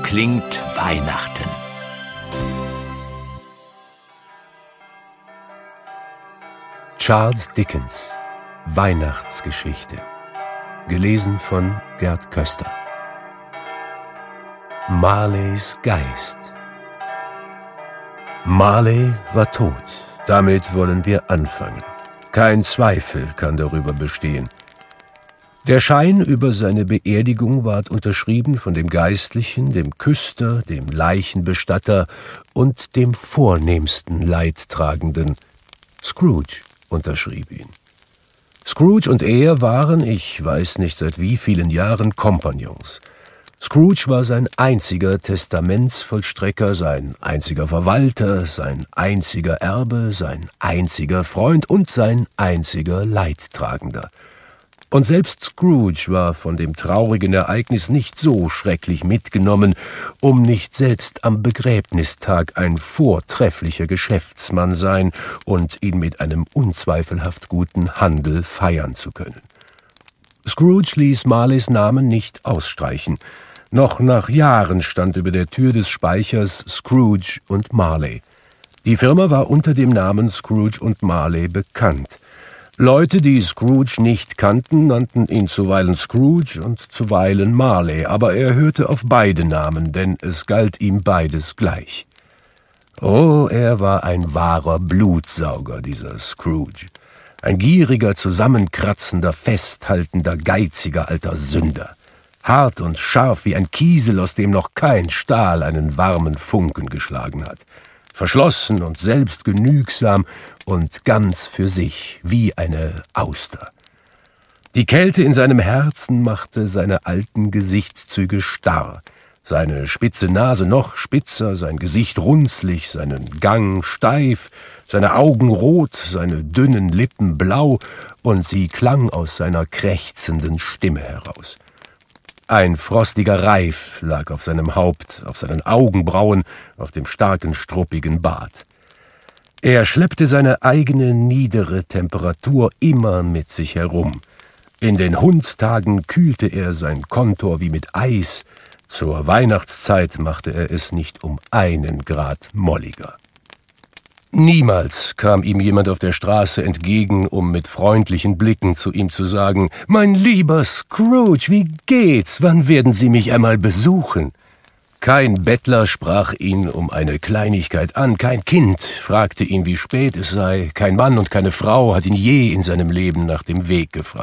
klingt Weihnachten. Charles Dickens, Weihnachtsgeschichte. Gelesen von Gerd Köster. Marleys Geist. Marley war tot. Damit wollen wir anfangen. Kein Zweifel kann darüber bestehen. Der Schein über seine Beerdigung ward unterschrieben von dem Geistlichen, dem Küster, dem Leichenbestatter und dem vornehmsten Leidtragenden. Scrooge unterschrieb ihn. Scrooge und er waren, ich weiß nicht seit wie vielen Jahren, Kompagnons. Scrooge war sein einziger Testamentsvollstrecker, sein einziger Verwalter, sein einziger Erbe, sein einziger Freund und sein einziger Leidtragender. Und selbst Scrooge war von dem traurigen Ereignis nicht so schrecklich mitgenommen, um nicht selbst am Begräbnistag ein vortrefflicher Geschäftsmann sein und ihn mit einem unzweifelhaft guten Handel feiern zu können. Scrooge ließ Marleys Namen nicht ausstreichen. Noch nach Jahren stand über der Tür des Speichers Scrooge und Marley. Die Firma war unter dem Namen Scrooge und Marley bekannt. Leute, die Scrooge nicht kannten, nannten ihn zuweilen Scrooge und zuweilen Marley, aber er hörte auf beide Namen, denn es galt ihm beides gleich. Oh, er war ein wahrer Blutsauger, dieser Scrooge. Ein gieriger, zusammenkratzender, festhaltender, geiziger alter Sünder. Hart und scharf wie ein Kiesel, aus dem noch kein Stahl einen warmen Funken geschlagen hat. Verschlossen und selbstgenügsam und ganz für sich, wie eine Auster. Die Kälte in seinem Herzen machte seine alten Gesichtszüge starr, seine spitze Nase noch spitzer, sein Gesicht runzlig, seinen Gang steif, seine Augen rot, seine dünnen Lippen blau, und sie klang aus seiner krächzenden Stimme heraus. Ein frostiger Reif lag auf seinem Haupt, auf seinen Augenbrauen, auf dem starken, struppigen Bart. Er schleppte seine eigene niedere Temperatur immer mit sich herum. In den Hundstagen kühlte er sein Kontor wie mit Eis, zur Weihnachtszeit machte er es nicht um 1 Grad molliger. Niemals kam ihm jemand auf der Straße entgegen, um mit freundlichen Blicken zu ihm zu sagen: »Mein lieber Scrooge, wie geht's? Wann werden Sie mich einmal besuchen?« Kein Bettler sprach ihn um eine Kleinigkeit an, kein Kind fragte ihn, wie spät es sei, kein Mann und keine Frau hat ihn je in seinem Leben nach dem Weg gefragt.